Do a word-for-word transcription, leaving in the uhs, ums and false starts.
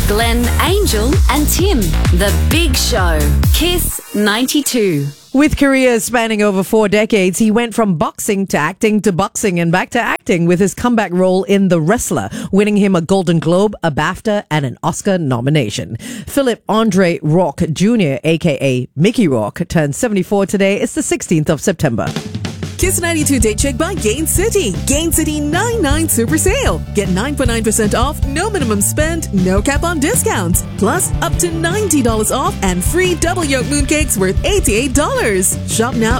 Glenn, Angel and Tim. The Big Show. Kiss ninety-two. With careers spanning over four decades, he went from boxing to acting to boxing and back to acting with his comeback role in The Wrestler, winning him a Golden Globe, a BAFTA, and an Oscar nomination. Philip Andre Rourke Junior, aka Mickey Rourke, turned seventy-four today. It's the sixteenth of September. Kiss ninety-two Date Check by Gain City. Gain City ninety-nine Super Sale. Get nine point nine percent off, no minimum spend, no cap on discounts. Plus, up to ninety dollars off and free double yolk mooncakes worth eighty-eight dollars. Shop now